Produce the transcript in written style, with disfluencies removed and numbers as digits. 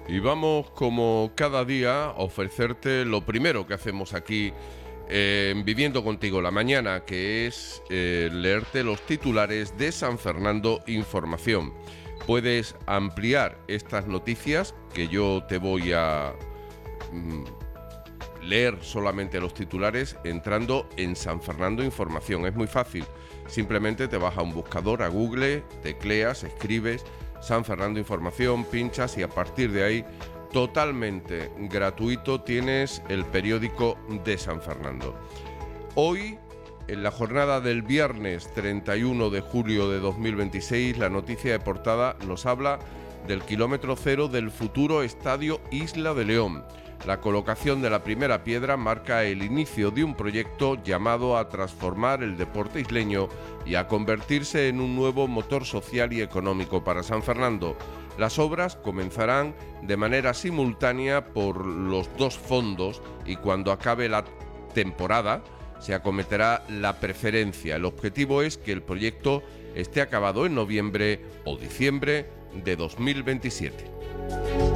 Y vamos, como cada día, a ofrecerte lo primero que hacemos aquí en Viviendo Contigo la Mañana, que es leerte los titulares de San Fernando Información. Puedes ampliar estas noticias que yo te voy a leer solamente los titulares entrando en San Fernando Información. Es muy fácil. Simplemente te vas a un buscador, a Google, tecleas, escribes San Fernando Información, pinchas y a partir de ahí, totalmente gratuito, tienes el periódico de San Fernando. Hoy, en la jornada del viernes 31 de julio de 2026, la noticia de portada nos habla del kilómetro cero del futuro Estadio Isla de León. La colocación de la primera piedra marca el inicio de un proyecto llamado a transformar el deporte isleño y a convertirse en un nuevo motor social y económico para San Fernando. Las obras comenzarán de manera simultánea por los dos fondos y cuando acabe la temporada se acometerá la preferencia. El objetivo es que el proyecto esté acabado en noviembre o diciembre de 2027.